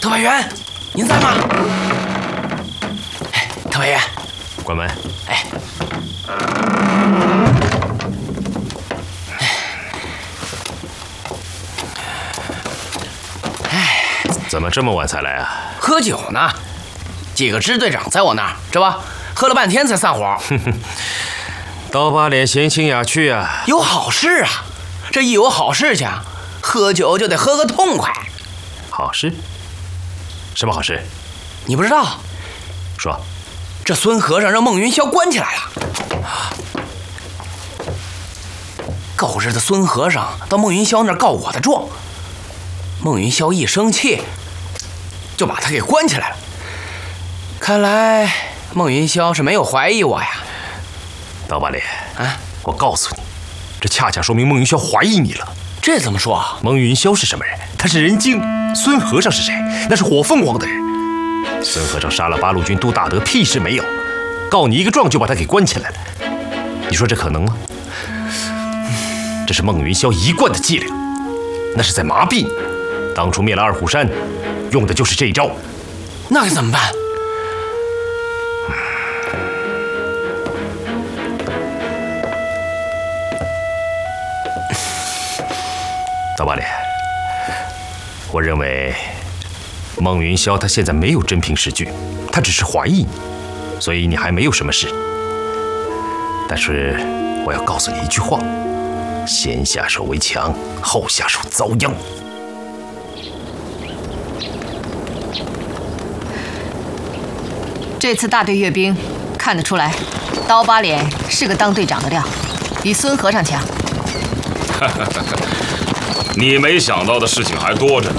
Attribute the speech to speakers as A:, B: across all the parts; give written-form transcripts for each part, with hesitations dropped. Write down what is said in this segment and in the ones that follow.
A: 特派员，您在吗？哎，特派员，
B: 关门。
A: 哎，
B: 怎么这么晚才来啊？
A: 喝酒呢，几个支队长在我那儿，这不喝了半天才散伙。
B: 刀疤脸闲情雅趣啊，
A: 有好事啊！这一有好事情，喝酒就得喝个痛快。
B: 好事？什么好事？
A: 你不知道？
B: 说。
A: 这孙和尚让孟云霄关起来了。狗日的孙和尚到孟云霄那儿告我的状，孟云霄一生气，就把他给关起来了。看来孟云霄是没有怀疑我呀。
B: 刀疤脸
A: 啊！
B: 我告诉你，这恰恰说明孟云霄怀疑你了。
A: 这怎么说？
B: 孟云霄是什么人？他是人精。孙和尚是谁？那是火凤凰的人。孙和尚杀了八路军都大德，屁事没有，告你一个状就把他给关起来了。你说这可能吗？这是孟云霄一贯的伎俩，那是在麻痹你。当初灭了二虎山，用的就是这一招。
A: 那该怎么办？
B: 刀疤脸，我认为孟云霄他现在没有真凭实据，他只是怀疑你，所以你还没有什么事。但是我要告诉你一句话：先下手为强，后下手遭殃。
C: 这次大队阅兵，看得出来，刀疤脸是个当队长的料，比孙和尚强。
D: 你没想到的事情还多着呢。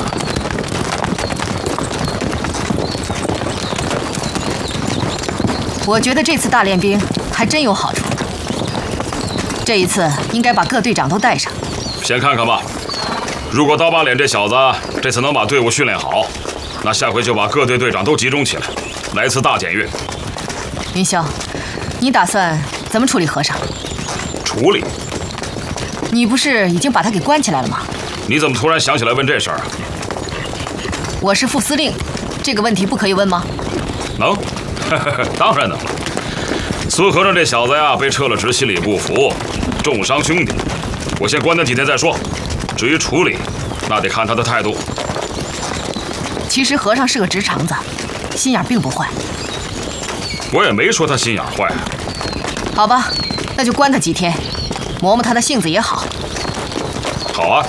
C: 我觉得这次大练兵还真有好处。这一次应该把各队长都带上。
D: 先看看吧。如果刀疤脸这小子这次能把队伍训练好，那下回就把各队队长都集中起来，来次大检阅。
C: 云霄，你打算怎么处理和尚？
D: 处理？
C: 你不是已经把他给关起来了吗？
D: 你怎么突然想起来问这事儿啊？
C: 我是副司令，这个问题不可以问吗？
D: 能，当然能了。孙和尚这小子呀，被撤了职，心里不服，重伤兄弟。我先关他几天再说。至于处理，那得看他的态度。
C: 其实和尚是个直肠子，心眼并不坏。
D: 我也没说他心眼坏。
C: 好吧，那就关他几天，磨磨他的性子也好。
D: 好啊。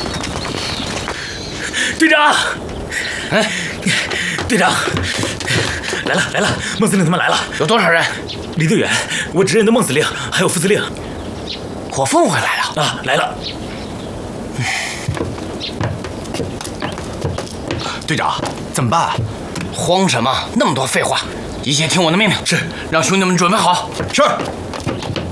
E: 队长，哎，队长，来了，孟司令他们来了。
A: 有多少人？
E: 离得远，我指认的孟司令还有副司令。
A: 火凤凰来了
E: 啊，来了。
F: 队长，怎么办？
A: 慌什么？那么多废话！一切听我的命令。
F: 是，
A: 让兄弟们准备好。
F: 是。